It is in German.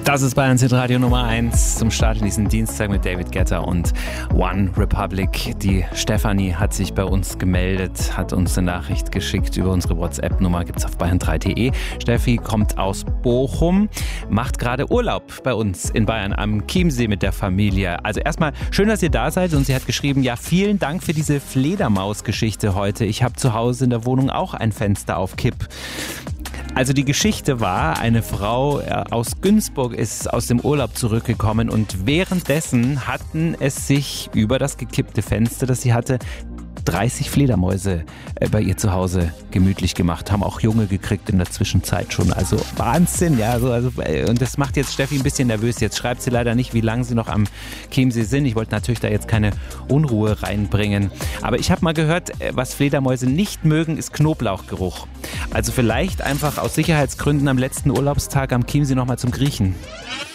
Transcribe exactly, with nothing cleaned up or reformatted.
Das ist Bayern Hit Radio Nummer eins zum Start in diesen Dienstag mit David Guetta und One Republic. Die Stefanie hat sich bei uns gemeldet, hat uns eine Nachricht geschickt über unsere WhatsApp-Nummer, gibt's auf bayern drei punkt de. Steffi kommt aus Bochum, macht gerade Urlaub bei uns in Bayern am Chiemsee mit der Familie. Also erstmal schön, dass ihr da seid, und sie hat geschrieben, ja, vielen Dank für diese Fledermaus-Geschichte heute. Ich habe zu Hause in der Wohnung auch ein Fenster auf Kipp. Also die Geschichte war, eine Frau aus Günzburg ist aus dem Urlaub zurückgekommen, und währenddessen hatten es sich über das gekippte Fenster, das sie hatte, dreißig Fledermäuse bei ihr zu Hause gemütlich gemacht, haben auch Junge gekriegt in der Zwischenzeit schon. Also Wahnsinn, ja. Also, also, und das macht jetzt Steffi ein bisschen nervös. Jetzt schreibt sie leider nicht, wie lange sie noch am Chiemsee sind. Ich wollte natürlich da jetzt keine Unruhe reinbringen. Aber ich habe mal gehört, was Fledermäuse nicht mögen, ist Knoblauchgeruch. Also vielleicht einfach aus Sicherheitsgründen am letzten Urlaubstag am Chiemsee nochmal zum Griechen.